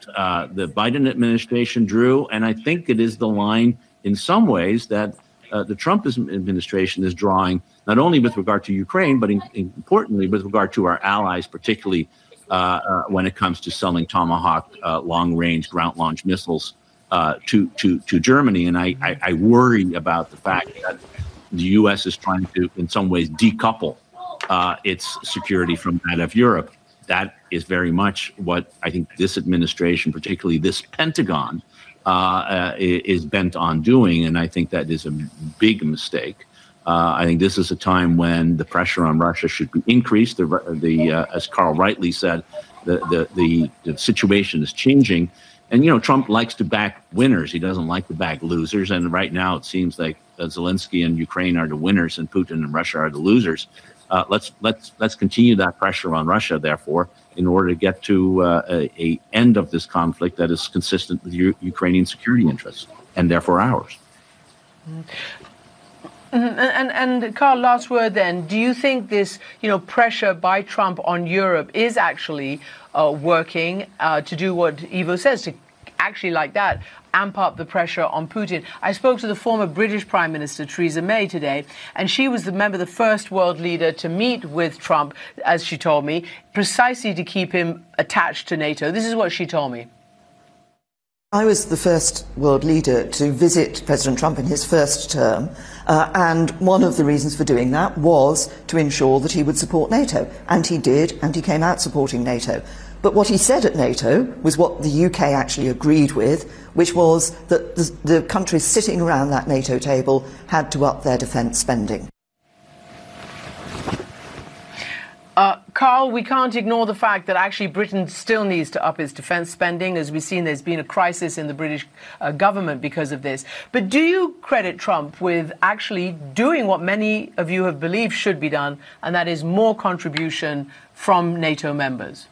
that the Biden administration drew, and I think it is the line in some ways that the Trump administration is drawing, not only with regard to Ukraine, but importantly with regard to our allies, particularly when it comes to selling Tomahawk long-range ground-launched missiles to Germany. And I worry about the fact that the U.S. is trying to, in some ways, decouple its security from that of Europe. That is very much what I think this administration, particularly this Pentagon, is bent on doing, and I think that is a big mistake. I think this is a time when the pressure on Russia should be increased. As Carl rightly said, the situation is changing, and Trump likes to back winners. He doesn't like to back losers. And right now, it seems like Zelensky and Ukraine are the winners, and Putin and Russia are the losers. Let's continue that pressure on Russia, therefore, in order to get to a end of this conflict that is consistent with Ukrainian security interests and therefore ours. And Carl, last word then. Do you think this, pressure by Trump on Europe is actually working to do what Ivo says, to actually like that amp up the pressure on Putin? I spoke to the former British Prime Minister Theresa May today, and she was the first world leader to meet with Trump, as she told me, precisely to keep him attached to NATO. This is what she told me. I was the first world leader to visit President Trump in his first term, and one of the reasons for doing that was to ensure that he would support NATO. And he did, and he came out supporting NATO. But what he said at NATO was what the UK actually agreed with, which was that the countries sitting around that NATO table had to up their defence spending. Carl, we can't ignore the fact that actually Britain still needs to up its defence spending. As we've seen, there's been a crisis in the British government because of this. But do you credit Trump with actually doing what many of you have believed should be done, and that is more contribution from NATO members?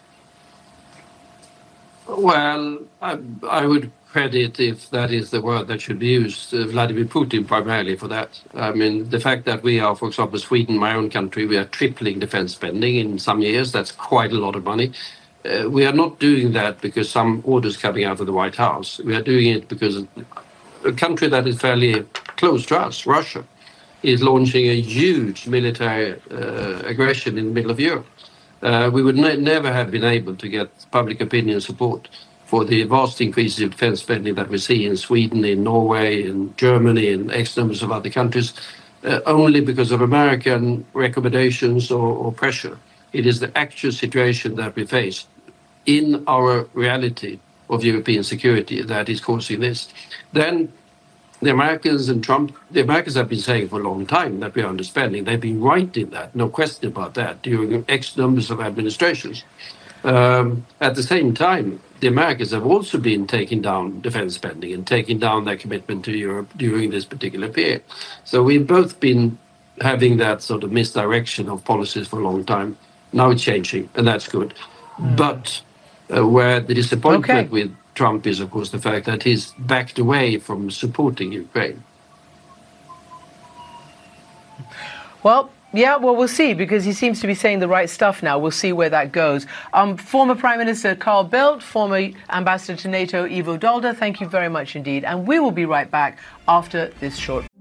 Well, I would credit, if that is the word that should be used, Vladimir Putin primarily for that. I mean, the fact that we are, for example, Sweden, my own country, we are tripling defense spending in some years. That's quite a lot of money. We are not doing that because some orders coming out of the White House. We are doing it because a country that is fairly close to us, Russia, is launching a huge military aggression in the middle of Europe. We would never have been able to get public opinion support for the vast increases in defense spending that we see in Sweden, in Norway, in Germany, and X numbers of other countries, only because of American recommendations or pressure. It is the actual situation that we face in our reality of European security that is causing this. Then the Americans and Trump, the Americans have been saying for a long time that we are underspending. They've been right in that, no question about that, during X numbers of administrations. At the same time, the Americans have also been taking down defense spending and taking down their commitment to Europe during this particular period. So we've both been having that sort of misdirection of policies for a long time. Now it's changing, and that's good. But where the disappointment with Trump is, of course, the fact that he's backed away from supporting Ukraine. Well, we'll see, because he seems to be saying the right stuff now. We'll see where that goes. Former Prime Minister Carl Bildt, former Ambassador to NATO Ivo Dolder, thank you very much indeed. And we will be right back after this short